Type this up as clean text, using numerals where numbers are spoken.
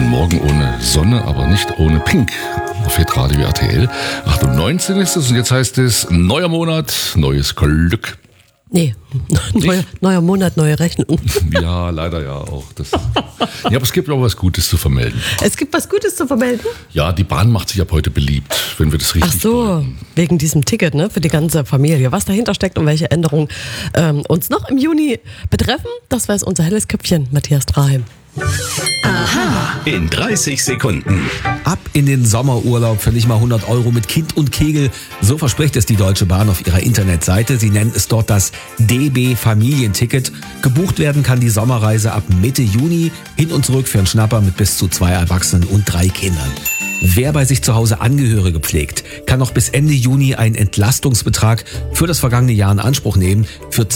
Morgen ohne Sonne, aber nicht ohne Pink. Auf Hitradio RTL. 8:19 ist es und jetzt heißt es neuer Monat, neues Glück. Nee, neuer Monat, neue Rechnung. Ja, leider ja auch. Ja, aber es gibt auch was Gutes zu vermelden. Es gibt was Gutes zu vermelden? Ja, die Bahn macht sich ab heute beliebt, wenn wir das richtig Ach so, deuten. wegen diesem Ticket, ne, für die ganze Familie. Was dahinter steckt und welche Änderungen uns noch im Juni betreffen, das weiß unser helles Köpfchen, Matthias Draheim. Aha. In 30 Sekunden. Ab in den Sommerurlaub für nicht mal 100 € mit Kind und Kegel. So verspricht es die Deutsche Bahn auf ihrer Internetseite. Sie nennen es dort das DB Familienticket. Gebucht werden kann die Sommerreise ab Mitte Juni hin und zurück für einen Schnapper mit bis zu 2 Erwachsenen und 3 Kindern. Wer bei sich zu Hause Angehörige pflegt, kann noch bis Ende Juni einen Entlastungsbetrag für das vergangene Jahr in Anspruch nehmen. Für